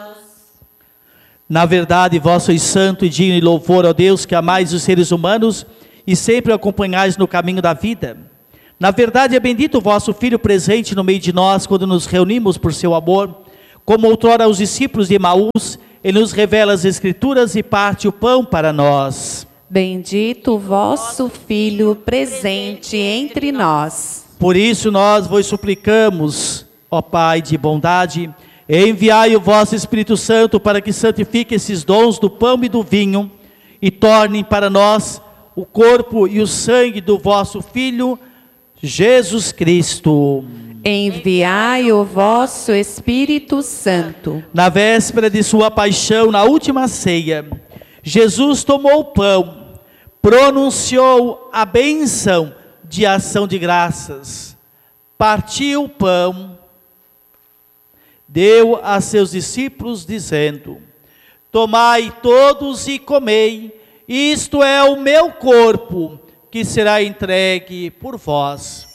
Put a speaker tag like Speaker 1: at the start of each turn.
Speaker 1: Na verdade, vós sois santo e digno de louvor, ó Deus, que amais os seres humanos e sempre o acompanhais no caminho da vida. Na verdade, é bendito o vosso Filho presente no meio de nós, quando nos reunimos por seu amor. Como outrora os discípulos de Emaús, ele nos revela as Escrituras e parte o pão para nós.
Speaker 2: Bendito o vosso Filho presente entre nós.
Speaker 1: Por isso nós vos suplicamos, ó Pai de bondade, enviai o vosso Espírito Santo para que santifique esses dons do pão e do vinho e tornem para nós o corpo e o sangue do vosso Filho, Jesus Cristo.
Speaker 2: Enviai o vosso Espírito Santo.
Speaker 1: Na véspera de sua paixão, na última ceia, Jesus tomou o pão, pronunciou a bênção de ação de graças, partiu o pão, deu a seus discípulos, dizendo: tomai todos e comei, isto é o meu corpo, que será entregue por vós.